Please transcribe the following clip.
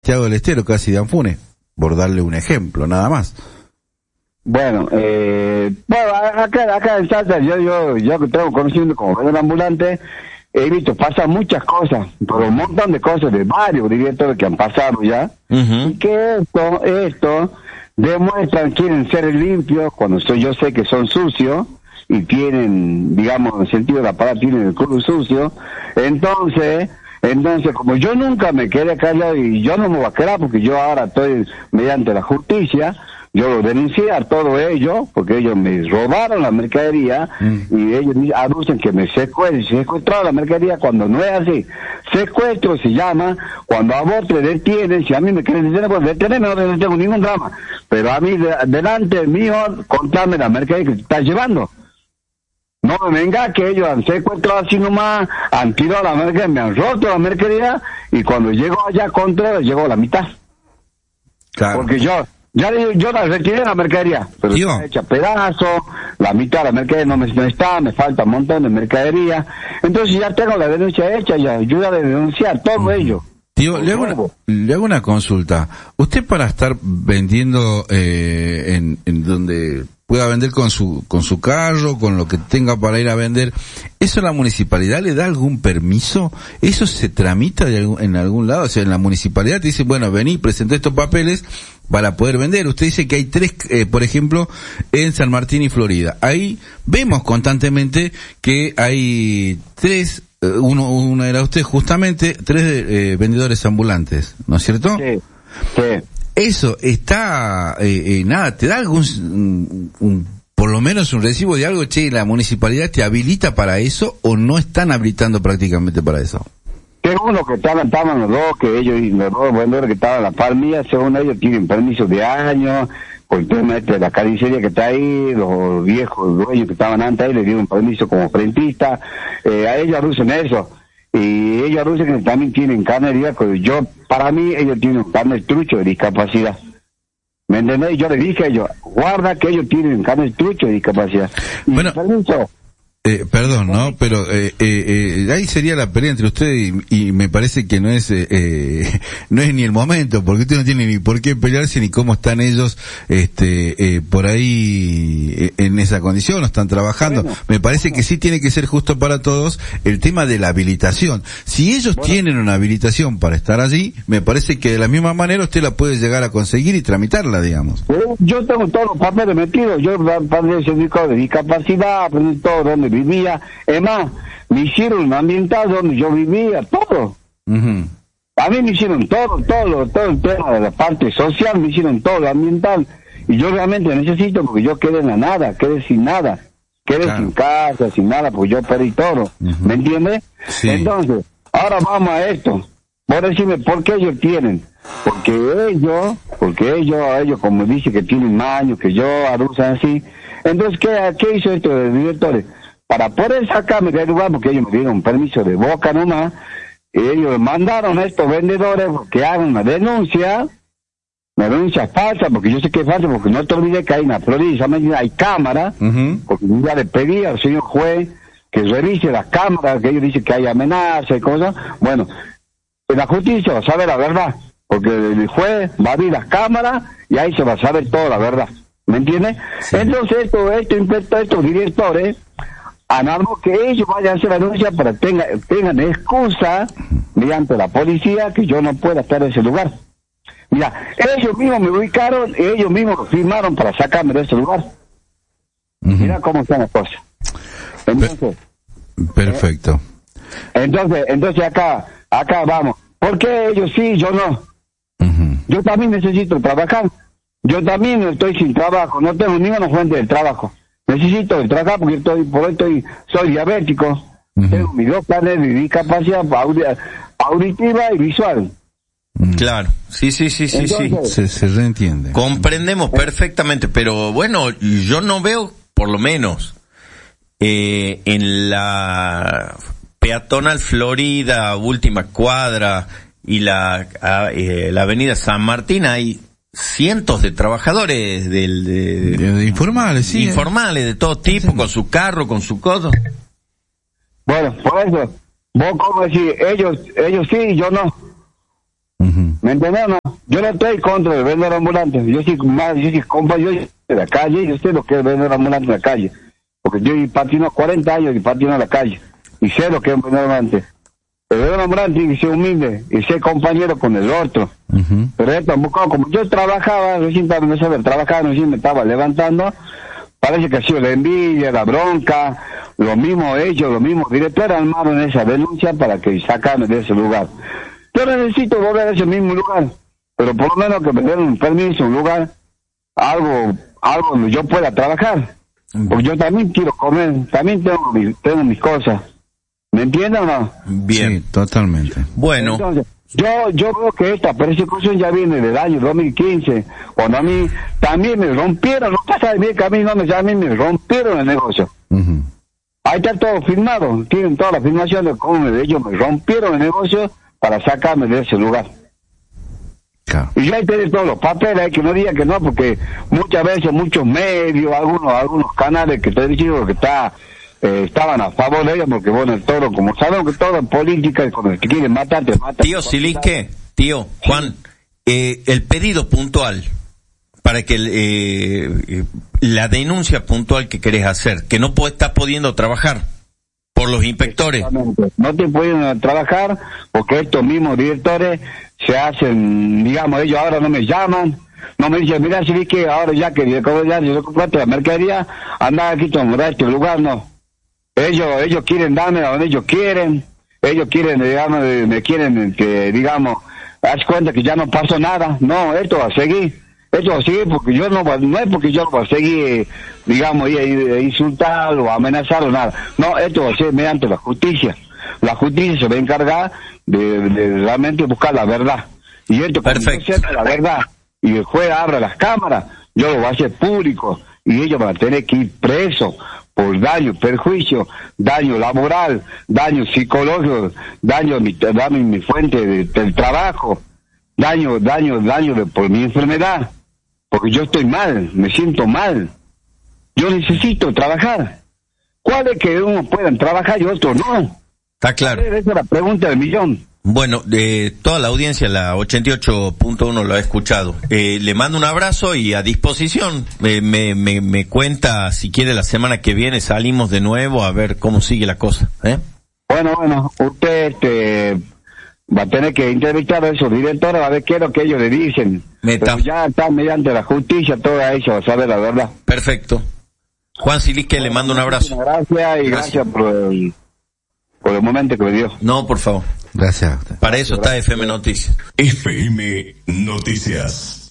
Santiago del Estero, casi de Anfunes, por darle un ejemplo, nada más. Bueno, acá en Salta, yo que tengo conociendo como vendedor ambulante, he visto pasar muchas cosas, pero un montón de cosas de varios directores que han pasado ya, y que esto demuestran, quieren ser limpios, cuando yo sé que son sucios, y tienen, digamos, en el sentido de la palabra, tienen el culo sucio, entonces, como yo nunca me quedé callado, y yo no me voy a quedar, porque yo ahora estoy mediante la justicia, yo lo denuncié a todos ellos, porque ellos me robaron la mercadería, y ellos aducen que me secuestraron la mercadería, cuando no es así. Secuestro se llama cuando a vos te detienen. Si a mí me quieren detener, pues detenerme, no tengo ningún drama, pero a mí, delante mío, contame la mercadería que te estás llevando. No me venga que ellos han secuestrado así nomás, han tirado la mercadería, me han roto la mercadería, y cuando llego allá contra, llegó la mitad. Claro. Porque yo la retiré la mercadería, pero está hecha pedazos, la mitad de la mercadería no está, me falta un montón de mercadería, entonces ya tengo la denuncia hecha, ya ayuda a denunciar todo ello. Tío, le hago una consulta. Usted, para estar vendiendo en donde pueda vender con su carro, con lo que tenga para ir a vender, ¿eso la municipalidad le da algún permiso? ¿Eso se tramita en algún lado? O sea, en la municipalidad te dice, bueno, vení, presenté estos papeles para poder vender. Usted dice que hay 3, por ejemplo, en San Martín y Florida. Ahí vemos constantemente que hay 3, uno era usted justamente, 3 vendedores ambulantes, ¿no es cierto? Sí. Eso está, nada, ¿te da algún, por lo menos un recibo de algo? Che, ¿la municipalidad te habilita para eso o no están habilitando prácticamente para eso? Tengo uno que estaban los dos, que ellos, los dos vendedores que estaban a la par mía, según ellos tienen permiso de años, por el tema de la carnicería que está ahí, los viejos dueños que estaban antes ahí le dieron permiso como frentista, a ellos aducen eso. Y ellos aducen que también tienen carne, para mí ellos tienen carne trucho de discapacidad. ¿Me entendés? Yo les dije a ellos, guarda que ellos tienen carne trucho de discapacidad. Y bueno, permiso, perdón, ¿no? Pero ahí sería la pelea entre ustedes y me parece que no es ni el momento, porque usted no tiene ni por qué pelearse ni cómo están ellos por ahí en esa condición, no están trabajando. Bueno, me parece que sí tiene que ser justo para todos el tema de la habilitación. Si ellos tienen una habilitación para estar allí, me parece que de la misma manera usted la puede llegar a conseguir y tramitarla, digamos. Yo tengo todos los papeles metidos, yo aprendí el certificado de discapacidad, aprendí todo donde vivía, es más, me hicieron un ambiental donde yo vivía, todo. A mí me hicieron todo el tema de la parte social, me hicieron todo lo ambiental, y yo realmente necesito, porque yo quedé en la nada, quedé sin nada, quedé sin casa, sin nada, porque yo perdí todo, ¿me entiendes? Sí. Entonces, ahora vamos a esto, vos decime, ¿por qué ellos tienen? Porque ellos como dicen que tienen más años que yo, aducen así. Entonces, ¿qué hizo esto de directores? Para poder sacarme del lugar, porque ellos me dieron permiso de boca nomás, y ellos mandaron a estos vendedores que hagan una denuncia falsa, porque yo sé que es falsa, porque no te olvides que hay una Florida, hay cámara, porque yo ya le pedí al señor juez que revise las cámaras, que ellos dicen que hay amenazas y cosas. Bueno, en la justicia va a saber la verdad, porque el juez va a abrir las cámaras y ahí se va a saber toda la verdad, ¿me entiendes? Sí. Entonces estos directores han armado que ellos vayan a hacer la denuncia para que tengan excusa mediante la policía que yo no pueda estar en ese lugar. Mira, ellos mismos me ubicaron, ellos mismos firmaron para sacarme de ese lugar. Mira cómo están las cosas. Entonces, perfecto. Entonces acá vamos. ¿Por qué ellos sí, yo no? Yo también necesito trabajar. Yo también estoy sin trabajo, no tengo ninguna fuente de trabajo. Necesito trabajar porque soy diabético. Tengo mis 2 planes de discapacidad auditiva y visual. Claro, sí. Entonces, se reentiende. Comprendemos perfectamente, pero bueno, yo no veo, por lo menos, en la peatonal Florida, última cuadra, y la avenida San Martín, hay cientos de trabajadores de informales, sí. Informales de todo tipo, con su carro, con su codo. Bueno, por eso, vos como decís, ellos sí, yo no. ¿Me entiendes o no? Yo no estoy contra de vender ambulantes. Yo sí, compa, yo de la calle, yo sé lo que es vender ambulantes en la calle. Porque yo patino 40 años y patino en la calle. Y sé lo que es vender ambulantes. El vender ambulante tiene que ser humilde y ser compañero con el otro. Pero esto, como yo trabajaba, recién me estaba levantando, parece que ha sido la envidia, la bronca, los mismos directores armaron esa denuncia para que sacarme de ese lugar. Yo necesito volver a ese mismo lugar, pero por lo menos que me den un permiso, un lugar, algo donde yo pueda trabajar. Porque yo también quiero comer, también tengo mis cosas. ¿Me entienden o no? Bien. Sí, totalmente. Bueno. Entonces, yo veo que esta persecución ya viene del año 2015, cuando a mí también me rompieron, no pasa bien que a mí me rompieron el negocio. Ahí está todo filmado, tienen toda la filmación de cómo ellos me rompieron el negocio para sacarme de ese lugar. Claro. Y ya ahí tienen todos los papeles, que no diga que no, porque muchas veces muchos medios, algunos canales que te he dicho que estaban a favor de ellos, porque bueno, el toro, como sabemos que todo en política, y cuando te quieren matar, te matan. Tío Silisque, tío Juan, el pedido puntual para que la denuncia puntual que querés hacer, que no estás pudiendo trabajar por los inspectores. No te pueden trabajar porque estos mismos directores se hacen, digamos, ellos ahora no me llaman, no me dicen, mira, si vi que ahora ya que yo compraste la mercadería, anda aquí a este lugar, no. Ellos quieren darme a donde ellos quieren digamos, me quieren que, digamos, haz cuenta que ya no pasó nada. No, esto va a seguir porque no es porque yo voy a seguir, digamos, insultar o amenazar o nada. No, esto va a ser mediante la justicia. La justicia se va a encargar de realmente buscar la verdad. Y esto, cuando se sepa la verdad y el juez abra las cámaras, yo lo voy a hacer público y ellos van a tener que ir presos por daño, perjuicio, daño laboral, daño psicológico, daño a mi fuente del trabajo, daño por mi enfermedad, porque yo estoy mal, me siento mal, yo necesito trabajar. ¿Cuál es que unos puedan trabajar y otros no? Está claro. Esa es la pregunta del millón. Bueno, toda la audiencia, la 88.1 lo ha escuchado. Le mando un abrazo y a disposición. Me cuenta, si quiere, la semana que viene salimos de nuevo a ver cómo sigue la cosa. Bueno, usted va a tener que entrevistar a esos directores a ver qué es lo que ellos le dicen. Pero ya está mediante la justicia, toda ella va a saber la verdad. Perfecto. Juan Silisque, le mando un abrazo. Gracias y gracias por el momento que me dio. No, por favor. Gracias. Para eso está FM Noticias. FM Noticias.